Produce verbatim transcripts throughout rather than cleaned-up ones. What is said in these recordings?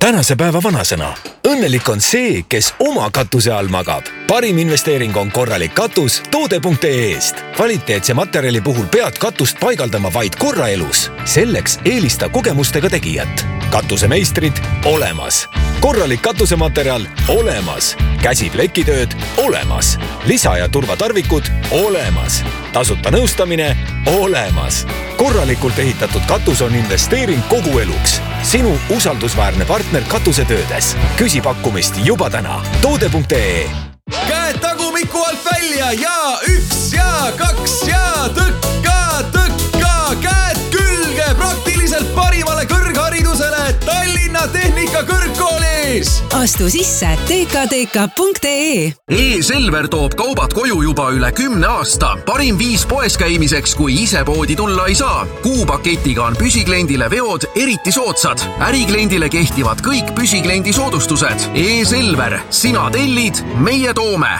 tänase päeva vanasõna. Õnnelik on see, kes oma katuse all magab. Parim investeering on korralik katus toode punkt ee-st. Kvaliteetse materjali puhul pead katust paigaldama vaid korra elus. Selleks eelista kogemustega tegijat. Katusemeistrid olemas. Korralik katusematerjal olemas. Käsiplekitööd olemas. Lisa- ja turvatarvikud olemas. Tasuta nõustamine olemas. Korralikult ehitatud katus on investeering kogu eluks. Sinu usaldusväärne partner katusetöödes. Küsi pakkumist juba täna. toode punkt ee. Käed tagumiku alt välja ja üks ja kaks ja tõkka, tõkka, käed külge praktiliselt parimale kõrgharidusele Tallinna Tehnika Kõrgkoolis. Astu sisse t k t k punkt ee. E-Selver toob kaubad koju juba üle kümne aasta. Parim viis poes käimiseks, kui ise poodi tulla ei saa. Kuupaketiga on püsikliendile veod eriti soodsad. Ärikliendile kehtivad kõik püsikliendi soodustused. E-Selver, sina tellid, meie toome.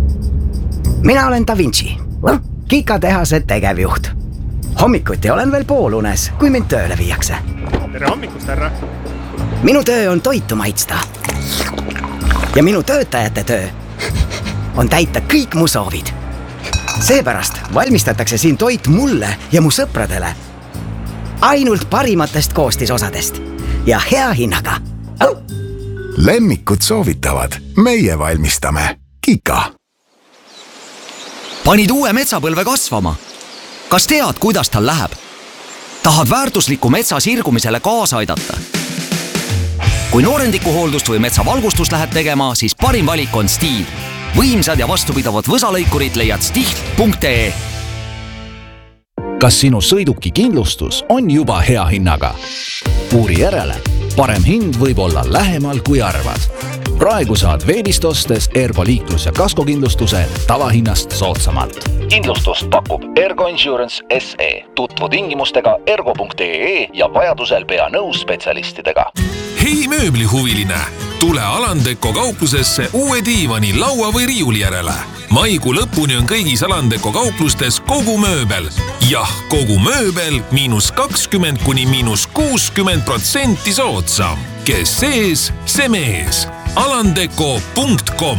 Mina olen Da Vinci, Kika tehase tegevjuht. Hommikuti olen veel poolunes, kui mind tööle viiakse. Tere hommikust, härra. Minu töö on toitu maitsta. Ja minu töötajate töö on täita kõik mu soovid. Seepärast valmistatakse siin toit mulle ja mu sõpradele ainult parimatest koostisosadest ja hea hinnaga. Lemmikud soovitavad, meie valmistame. Kika. Panid uue metsapõlve kasvama. Kas tead, kuidas tal läheb? Tahad väärtusliku metsa sirgumisele kaasa aidata? Kui noorendikuhooldust või metsavalgustust lähed tegema, siis parim valik on Stihl. Võimsad ja vastupidavad võsalõikurid leiad stihl punkt ee. Kas sinu sõiduki kindlustus on juba hea hinnaga? Uuri järele. Parem hind võib olla lähemal kui arvad. Praegu saad veebist ostes Ergo liiklus- ja kaskokindlustuse tavahinnast soodsamalt. Kindlustust pakub Ergo Insurance S E. Tutvu tingimustega ergo punkt ee ja vajadusel pea nõus spetsialistidega. Hei mööblihuviline! Tule Alandeko kauplusesse uue diivani, laua või riiuli järele. Maikuu lõpuni on kõigis Alandeko kauplustes kogu mööbel. Jah, kogu mööbel miinus kakskümmend kuni miinus kuuskümmend protsenti soodsam. Kes sees, see mees. alandeko punkt com.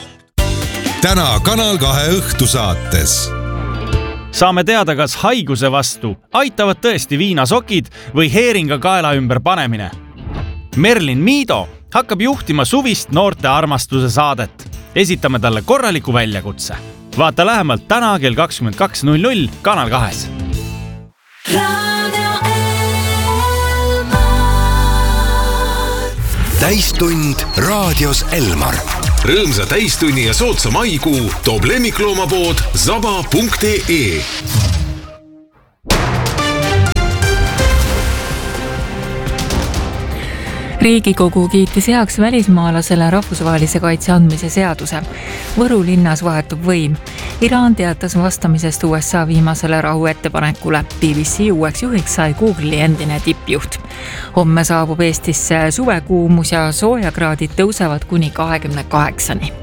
Täna Kanal kahe õhtusaates. Saame teada, kas haiguse vastu aitavad tõesti viinasokid või heeringa kaela ümber panemine. Merlin Miido hakkab juhtima suvist noorte armastuse saadet. Esitame talle korraliku väljakutse. Vaata lähemalt täna kell kakskümmend kaks null null Kanal kahes. Täistund raadios Elmar. Rõõmsa täistunni ja soodsa maikuu toob lemmikloomapood zaba punkt ee. Riigikogu kiitis heaks välismaalasele rahvusvahelise kaitse andmise seaduse. Võru linnas vahetub võim. Iraan teatas vastamisest U S A viimasele rahu ettepanekule. B B C uueks juhiks sai Google'i endine tippjuht. Homme saabub Eestisse suvekuumus ja soojakraadid tõusevad kuni kahekümne kaheksani.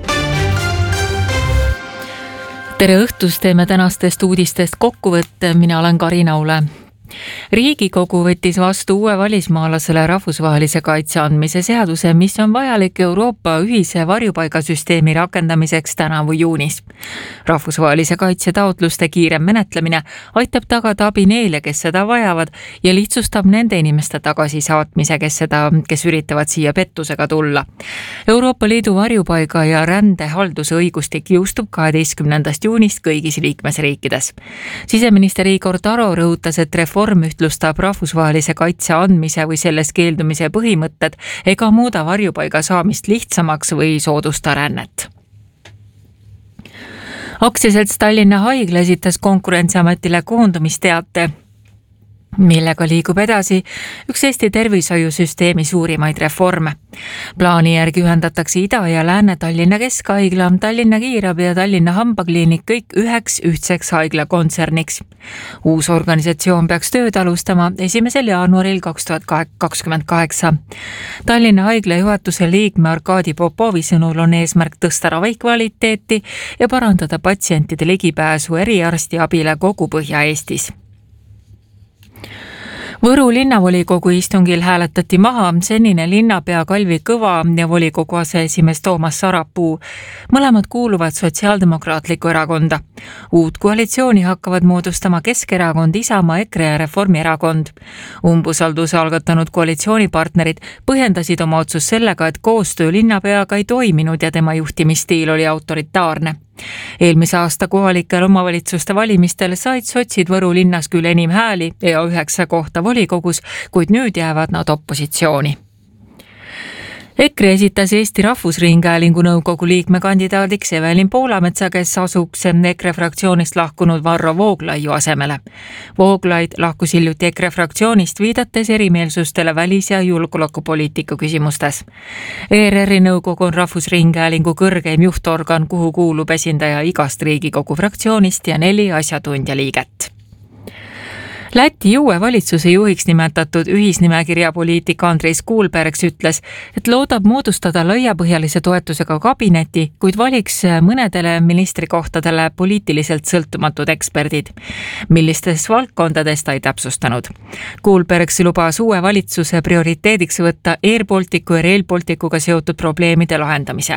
Tere õhtust, teeme tänastest uudistest kokkuvõtte. Mina olen Karin Aule. Riigikogu võttis vastu uue välismaalasele rahvusvahelise kaitse andmise seaduse, mis on vajalik Euroopa ühise varjupaigasüsteemi rakendamiseks tänavu juunis. Rahvusvahelise kaitse taotluste kiirem menetlemine aitab tagada abi neile, kes seda vajavad ja lihtsustab nende inimeste tagasisaatmise, kes seda, kes üritavad siia pettusega tulla. Euroopa Liidu varjupaiga ja rändehalduse õigustik jõustub kaheteistkümnendast juunist kõigis liikmesriikides. Siseminister Igor Taro rõhutas, et reform ühtlustab rahvusvahelise kaitse andmise või sellest keeldumise põhimõtted ega muuda varjupaiga saamist lihtsamaks või soodusta rännet. Aktsiaselts Tallinna Haigla esitas Konkurentsiametile koondumisteate, millega liigub edasi üks Eesti tervishoiusüsteemi suurimaid reforme. Plaani järgi ühendatakse Ida- ja Lääne-Tallinna Keskhaigla, Tallinna Kiirabi ja Tallinna Hambakliinik kõik üheks ühtseks haiglakontserniks. Uus organisatsioon peaks tööd alustama esimesel jaanuaril kaks tuhat kakskümmend kaheksa. Tallinna Haigla juhatuse liikme Arkadi Popovi sõnul on eesmärk tõsta ravikvaliteeti ja parandada patsientide ligipääsu eriarstiabile kogu Põhja-Eestis. Võru linnavolikogu istungil hääletati maha senine linnapea Kalvi Kõva ja volikogu aseesimees Toomas Sarapuu. Mõlemad kuuluvad Sotsiaaldemokraatlikku erakonda. Uut koalitsiooni hakkavad moodustama Keskerakond, Isamaa, EKRE ja Reformierakond. Umbusalduse algatanud koalitsioonipartnerid põhjendasid oma otsus sellega, et koostöö linnapeaga ei toiminud ja tema juhtimisstiil oli autoritaarne. Eelmise aasta kohalikel omavalitsuste valimistel said sotsid Võru linnas küll enim hääli ja üheksa kohta volikogus, kuid nüüd jäävad nad opositsiooni. EKRE esitas Eesti Rahvusringhäälingu nõukogu liikme kandidaadiks Evelin Poolametsa, kes asuks EKRE fraktsioonist lahkunud Varro Vooglaiu asemele. Vooglaid lahkus hiljuti EKRE fraktsioonist, viidates erimeelsustele välis- ja julgeolekupoliitika küsimustes. E R R-i nõukogu on Rahvusringhäälingu kõrgeim juhtorgan, kuhu kuulub esindaja igast Riigikogu fraktsioonist ja neli asjatundja liiget. Läti uue valitsuse juhiks nimetatud ühisnimekirja poliitik Andris Kuulbergs ütles, et loodab moodustada laiapõhjalise toetusega kabineti, kuid valiks mõnedele ministrikohtadele poliitiliselt sõltumatud eksperdid. Millistes valdkondades ta ei täpsustanud. Kuulbergs lubas uue valitsuse prioriteediks võtta Air Balticu ja Rail Balticuga seotud probleemide lahendamise.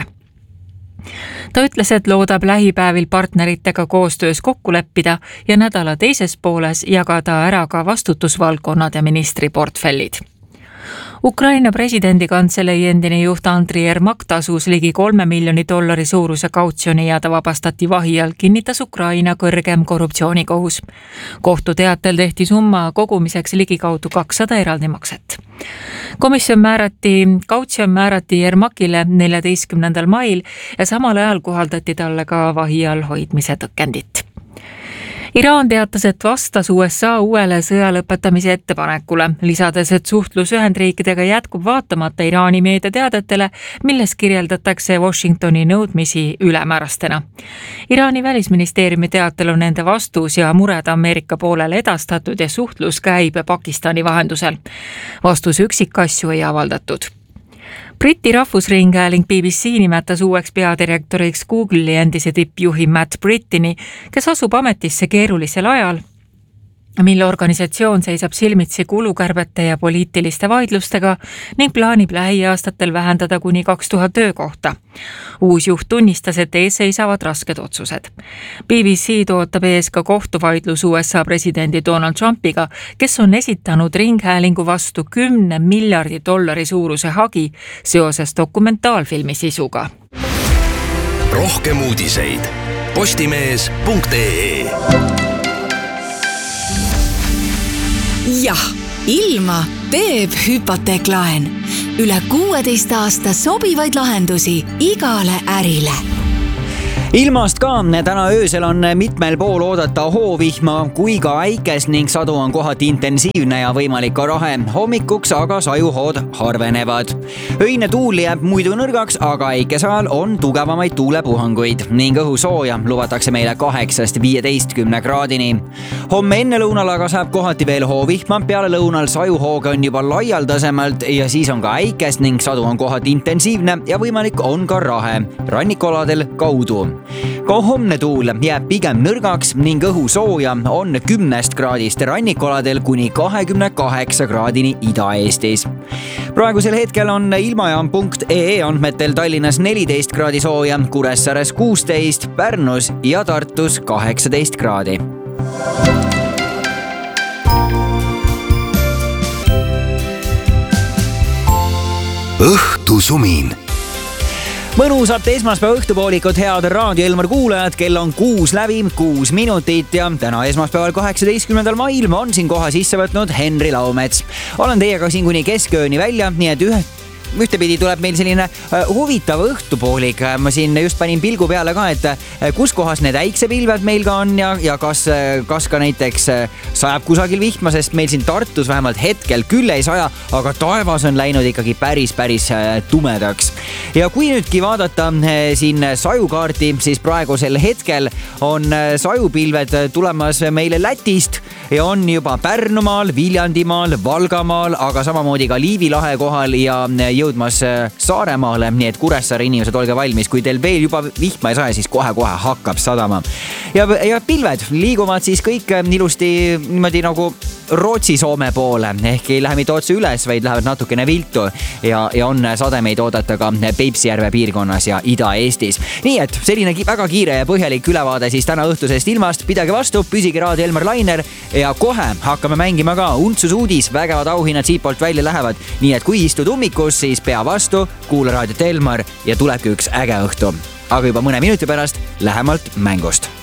Ta ütles, et loodab lähipäevil partneritega koostöös kokku leppida ja nädala teises pooles jagada ära ka vastutusvaldkonnad ja ministriportfellid. Ukraina presidendi kantselei endine juht Andriy Yermak tasus ligi kolme miljoni dollari suuruse kautsjoni ja ta vabastati vahi all, kinnitas Ukraina kõrgem korruptsioonikohus. Kohtuteatel tehti summa kogumiseks ligikaudu kakssada eraldi makset. Komisjon määrati, kautsjon määrati Yermakile neljateistkümnendal mail ja samal ajal kohaldati talle ka vahi all hoidmise tõkendit. Iraan teatas, et vastas U S A uuele sõja lõpetamise ettepanekule, lisades, et suhtlus Ühendriikidega jätkub vaatamata Iraani meediateadetele, milles kirjeldatakse Washingtoni nõudmisi ülemäärastena. Iraani välisministeeriumi teatel on nende vastus ja mured Ameerika poolele edastatud ja suhtlus käib Pakistani vahendusel. Vastus üksikasju ei avaldatud. Briti Rahvusringhääling B B C nimetas uueks peadirektoriks Google'i endise tippjuhi Matt Brittini, kes asub ametisse keerulisel ajal, mille organisatsioon seisab silmitsi kulukärbete ja poliitiliste vaidlustega ning plaanib lähiaastatel vähendada kuni kaks tuhat töökohta. Uus juht tunnistas, et ees seisavad rasked otsused. B B C tootab ees ka kohtuvaidlus U S A presidendi Donald Trumpiga, kes on esitanud ringhäälingu vastu kümne miljardi dollari suuruse hagi seoses dokumentaalfilmi sisuga. Rohkem uudiseid postimees punkt ee. Jah, ilma teeb hüpoteeklaen. Üle kuueteist aasta sobivaid lahendusi igale ärile. Ilmast ka, täna öösel on mitmel pool oodata hoovihma, kui ka äikest ning sadu on kohati intensiivne ja võimalik ka rahe. Hommikuks aga sajuhood harvenevad. Öine tuul jääb muidu nõrgaks, aga äikese ajal on tugevamaid tuulepuhanguid ning õhusooja lubatakse meile kaheksast viieteistkümne kraadini. Homme enne lõunal aga saab kohati veel hoovihma, peale lõunal sajuhoog on juba laialdasemalt ja siis on ka äikest ning sadu on kohati intensiivne ja võimalik on ka rahe. Rannikoladel kaudu. Ka homne tuul jääb pigem nõrgaks ning õhusooja on kümnest kraadist rannikoladel kuni kahekümne kaheksa kraadini Ida-Eestis. Praegusel hetkel on ilmajaam punkt ee andmetel Tallinnas neliteist kraadi sooja, Kuressaares kuusteist, Pärnus ja Tartus kaheksateist kraadi. Õhtusumin. Mõnusat esmaspäeva õhtupoolikut, head Raadio Elmar kuulajad, kell on kuus läbi, kuus minutit ja täna esmaspäeval kaheksateistkümnendal mail on siin koha sisse võtnud Henri Laumets. Olen teiega siin kuni keskööni välja, nii et ühe Ühtepidi tuleb meil selline huvitav õhtupoolik. Ma siin just panin pilgu peale ka, et kus kohas need äiksepilved meil ka on ja, ja kas, kas ka näiteks sajab kusagil vihma, sest meil siin Tartus vähemalt hetkel küll ei saja, aga taevas on läinud ikkagi päris, päris tumedaks. Ja kui nüüdki vaadata siin sajukaarti, siis praegusel hetkel on sajupilved tulemas meile Lätist ja on juba Pärnumaal, Viljandimaal, Valgamaal, aga samamoodi ka Liivi lahe kohal ja jõudmas Saaremaale, nii et Kuressaare inimesed, olge valmis, kui teil veel juba vihma ei saja, siis kohe-kohe hakkab sadama. Ja, ja pilved liiguvad siis kõik ilusti niimoodi nagu Rootsi-Soome poole ehk ei lähe mitte otse üles, vaid lähevad natukene viltu ja, ja on sademeid oodata ka Peipsijärve piirkonnas ja Ida-Eestis. Nii et selline väga kiire ja põhjalik ülevaade siis täna õhtusest ilmast. Pidage vastu, püsige Raadio Elmar Lainer ja kohe hakkame mängima ka Untsusuudis. Vägevad auhinnad siit poolt välja lähevad. Nii et kui istud ummikus, siis pea vastu, kuula Raadiot Elmar ja tulebki üks äge õhtu. Aga juba mõne minuti pärast lähemalt mängust.